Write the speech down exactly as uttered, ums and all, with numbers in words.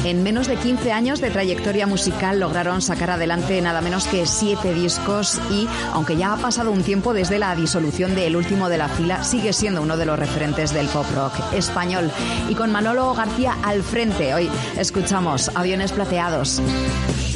En menos de quince años de trayectoria musical lograron sacar adelante nada menos que siete discos y, aunque ya ha pasado un tiempo desde la disolución de El Último de la Fila, sigue siendo uno de los referentes del pop rock español. Y con Manolo García al frente, hoy escuchamos Aviones Plateados.